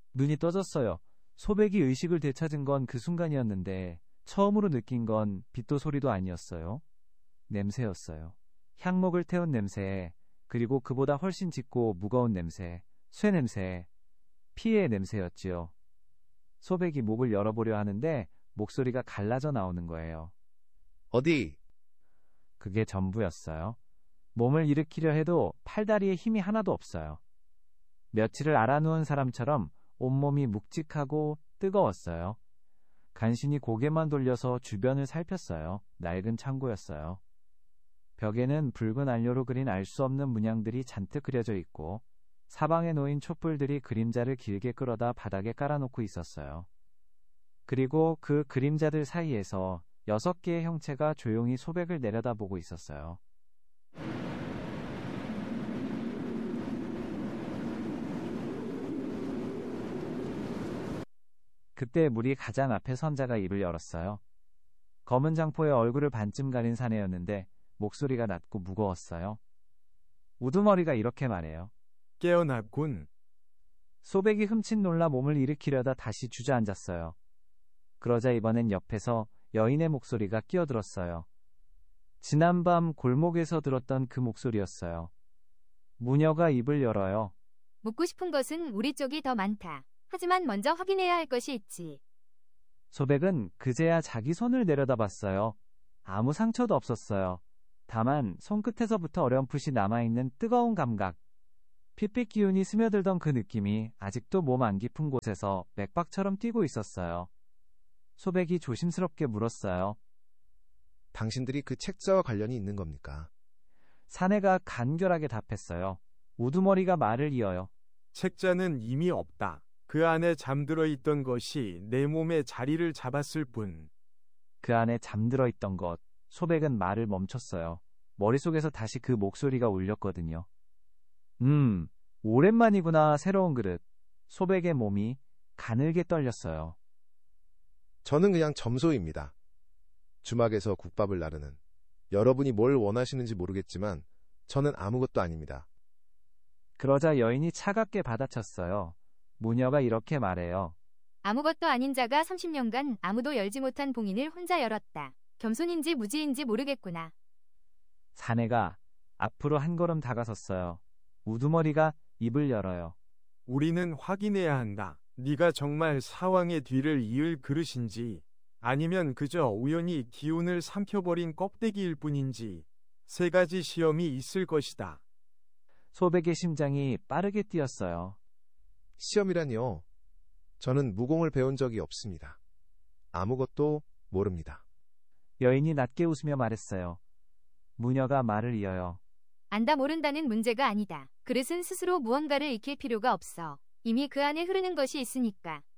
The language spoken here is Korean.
눈이 떠졌어요. 소백이 의식을 되찾은 건 그 순간이었는데 처음으로 느낀 건 빛도 소리도 아니었어요. 냄새였어요. 향목을 태운 냄새, 그리고 그보다 훨씬 짙고 무거운 냄새, 쇠 냄새, 피의 냄새였지요. 소백이 목을 열어보려 하는데 목소리가 갈라져 나오는 거예요. 어디? 그게 전부였어요. 몸을 일으키려 해도 팔다리에 힘이 하나도 없어요. 며칠을 알아누운 사람처럼 온몸이 묵직하고 뜨거웠어요. 간신히 고개만 돌려서 주변을 살폈어요. 낡은 창고였어요. 벽에는 붉은 안료로 그린 알 수 없는 문양들이 잔뜩 그려져 있고 사방에 놓인 촛불들이 그림자를 길게 끌어다 바닥에 깔아놓고 있었어요. 그리고 그 그림자들 사이에서 6개의 형체가 조용히 소백을 내려다보고 있었어요. 그때 물이 가장 앞에 선 자가 입을 열었어요. 검은 장포에 얼굴을 반쯤 가린 사내였는데 목소리가 낮고 무거웠어요. 우두머리가 이렇게 말해요. 깨어났군. 소백이 흠칫 놀라 몸을 일으키려다 다시 주저앉았어요. 그러자 이번엔 옆에서 여인의 목소리가 끼어들었어요. 지난밤 골목에서 들었던 그 목소리였어요. 무녀가 입을 열어요. 묻고 싶은 것은 우리 쪽이 더 많다. 하지만 먼저 확인해야 할 것이 있지. 소백은 그제야 자기 손을 내려다봤어요. 아무 상처도 없었어요. 다만 손끝에서부터 어렴풋이 남아있는 뜨거운 감각. 핏빛 기운이 스며들던 그 느낌이 아직도 몸 안 깊은 곳에서 맥박처럼 뛰고 있었어요. 소백이 조심스럽게 물었어요. 당신들이 그 책자와 관련이 있는 겁니까? 사내가 간결하게 답했어요. 우두머리가 말을 이어요. 책자는 이미 없다. 그 안에 잠들어 있던 것이 내 몸에 자리를 잡았을 뿐. 그 안에 잠들어 있던 것. 소백은 말을 멈췄어요. 머릿속에서 다시 그 목소리가 울렸거든요. 오랜만이구나, 새로운 그릇. 소백의 몸이 가늘게 떨렸어요. 저는 그냥 점소입니다. 주막에서 국밥을 나르는. 여러분이 뭘 원하시는지 모르겠지만 저는 아무것도 아닙니다. 그러자 여인이 차갑게 받아쳤어요. 무녀가 이렇게 말해요. 아무것도 아닌 자가 30년간 아무도 열지 못한 봉인을 혼자 열었다. 겸손인지 무지인지 모르겠구나. 사내가 앞으로 한 걸음 다가섰어요. 우두머리가 입을 열어요. 우리는 확인해야 한다. 네가 정말 사왕의 뒤를 이을 그릇인지 아니면 그저 우연히 기운을 삼켜버린 껍데기일 뿐인지 3가지 시험이 있을 것이다. 소백의 심장이 빠르게 뛰었어요. 시험이라니요. 저는 무공을 배운 적이 없습니다. 아무것도 모릅니다. 여인이 낮게 웃으며 말했어요. 무녀가 말을 이어요. 안다 모른다는 문제가 아니다. 그릇은 스스로 무언가를 익힐 필요가 없어. 이미 그 안에 흐르는 것이 있으니까.